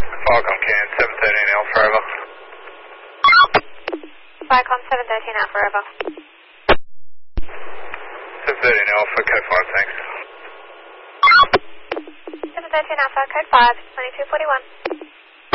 Falcon Can 713 Alpha over. Falcon 713 Alpha over. 713 Alpha, code 5, thanks. 713 Alpha, code 5, 2241.